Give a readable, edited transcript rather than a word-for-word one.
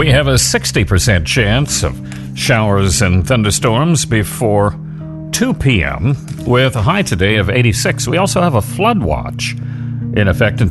We have a 60% chance of showers and thunderstorms before 2 p.m. with a high today of 86. We also have a flood watch in effect until